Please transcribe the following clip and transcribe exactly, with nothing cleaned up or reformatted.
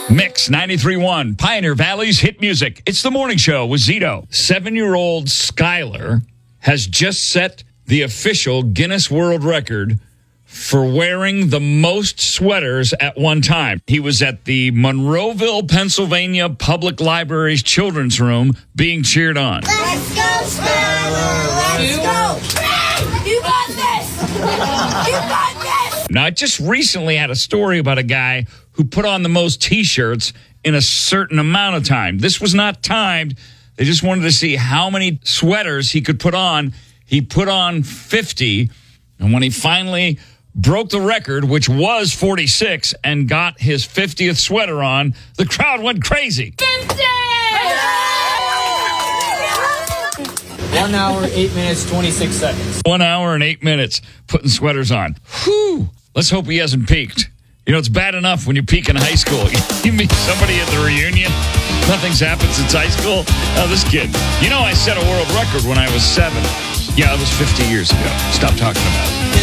Mix ninety-three point one, Pioneer Valley's hit music. It's the morning show with Zito. Seven-year-old Skylar has just set the official Guinness World Record for wearing the most sweaters at one time. He was at the Monroeville, Pennsylvania Public Library's children's room being cheered on. Let's go, Skylar! Let's go! You got this! You got this! Now, I just recently had a story about a guy who put on the most T-shirts in a certain amount of time. This was not timed. They just wanted to see how many sweaters he could put on. He put on fifty, and when he finally broke the record, which was forty-six, and got his fiftieth sweater on, the crowd went crazy. One hour, eight minutes, twenty-six seconds. One hour and eight minutes putting sweaters on. Whew. Let's hope he hasn't peaked. You know, it's bad enough when you peak in high school. You meet somebody at the reunion, nothing's happened since high school. Oh, this kid. You know, I set a world record when I was seven. Yeah, it was fifty years ago. Stop talking about it.